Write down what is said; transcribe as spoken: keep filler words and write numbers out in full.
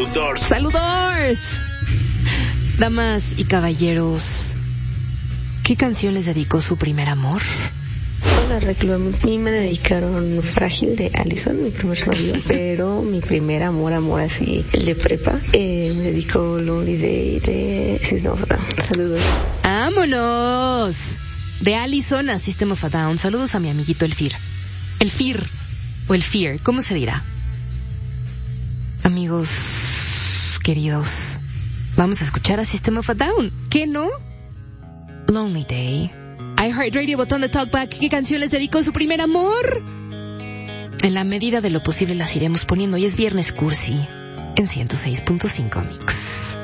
Saludos. Saludos. Damas y caballeros, ¿qué canción les dedicó su primer amor? Hola, Reclu. A mí me dedicaron Frágil de Allison, mi primer novio, pero mi primer amor, amor así, el de prepa, eh, me dedicó Lonely Day de System of a Down. Saludos. ¡Vámonos! De Allison a System of a Down. Saludos a mi amiguito el Fear. El Fear, o el Fear, ¿cómo se dirá? Amigos queridos, vamos a escuchar a System of a Down. ¿Qué no? Lonely Day. iHeartRadio, botón de Talkback. ¿Qué canción les dedicó su primer amor? En la medida de lo posible las iremos poniendo. Hoy es viernes cursi en ciento seis punto cinco Mix.